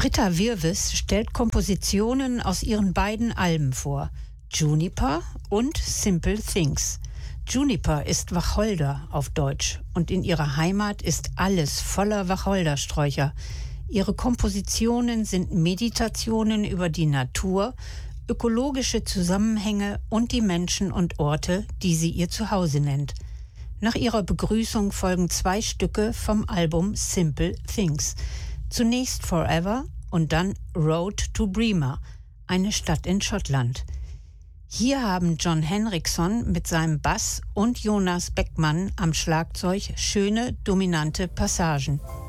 Britta Wirves stellt Kompositionen aus ihren beiden Alben vor, Juniper und Simple Things. Juniper ist Wacholder auf Deutsch und in ihrer Heimat ist alles voller Wacholdersträucher. Ihre Kompositionen sind Meditationen über die Natur, ökologische Zusammenhänge und die Menschen und Orte, die sie ihr Zuhause nennt. Nach ihrer Begrüßung folgen 2 Stücke vom Album Simple Things. Zunächst Forever und dann Road to Bremer, eine Stadt in Schottland. Hier haben Jon Henriksen mit seinem Bass und Jonas Beckmann am Schlagzeug schöne, dominante Passagen.